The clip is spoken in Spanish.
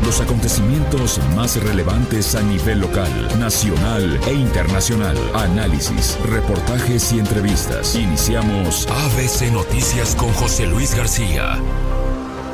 los acontecimientos más relevantes a nivel local, nacional e internacional. Análisis, reportajes y entrevistas. Iniciamos ABC Noticias con José Luis García.